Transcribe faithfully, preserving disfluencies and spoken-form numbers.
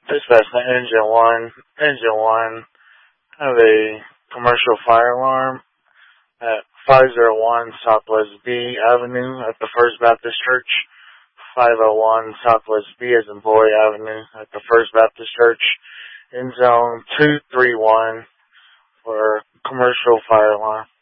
Dispatch to Engine one. Engine one. Have a commercial fire alarm at five oh one Southwest B Avenue at the First Baptist Church. five oh one Southwest B as in Boy Avenue at the First Baptist Church. In zone two three one for commercial fire alarm.